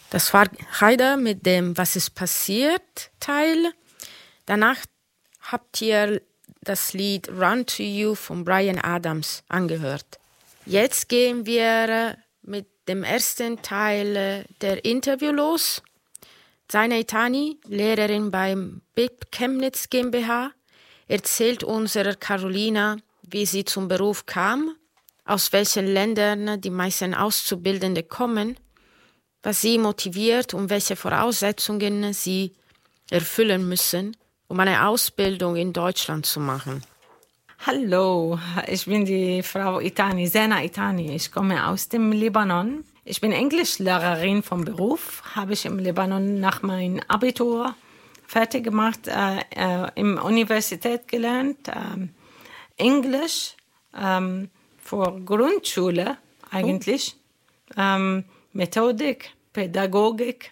Das war Haider mit dem Was ist passiert Teil. Danach habt ihr das Lied Run to You von Bryan Adams angehört. Jetzt gehen wir mit dem ersten Teil der Interview los. Zaina Itani, Lehrerin beim BIP Chemnitz GmbH, erzählt unserer Carolina, wie sie zum Beruf kam, aus welchen Ländern die meisten Auszubildende kommen, was sie motiviert und welche Voraussetzungen sie erfüllen müssen, um eine Ausbildung in Deutschland zu machen. Hallo, ich bin die Frau Itani, Zaina Itani. Ich komme aus dem Libanon. Ich bin Englischlehrerin vom Beruf, habe ich im Libanon nach meinem Abitur fertig gemacht, in der Universität gelernt, Englisch für Grundschule eigentlich, Methodik, Pädagogik,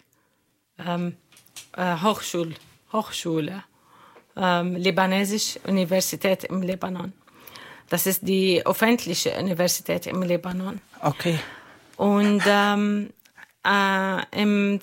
Hochschule, Libanesische Universität im Libanon. Das ist die öffentliche Universität im Libanon. Okay. Und im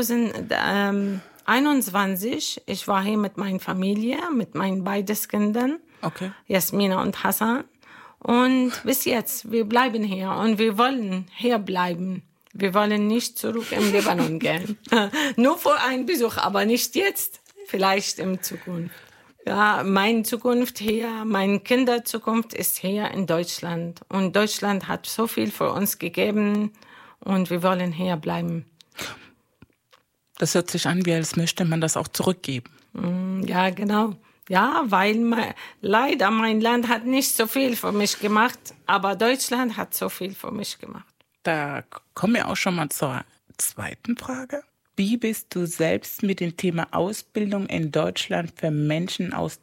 2021, ich war hier mit meiner Familie, mit meinen beiden Kindern, Okay. Jasmina und Hassan. Und bis jetzt, wir bleiben hier und wir wollen hier bleiben. Wir wollen nicht zurück im Libanon gehen. Nur für einen Besuch, aber nicht jetzt, vielleicht in Zukunft. Ja, meine Zukunft hier, meine Kinderzukunft ist hier in Deutschland. Und Deutschland hat so viel für uns gegeben und wir wollen hier bleiben. Das hört sich an, wie als möchte man das auch zurückgeben. Ja, genau. Ja, weil leider mein Land hat nicht so viel für mich gemacht, aber Deutschland hat so viel für mich gemacht. Da kommen wir auch schon mal zur zweiten Frage. Wie bist du selbst mit dem Thema Ausbildung in Deutschland für Menschen aus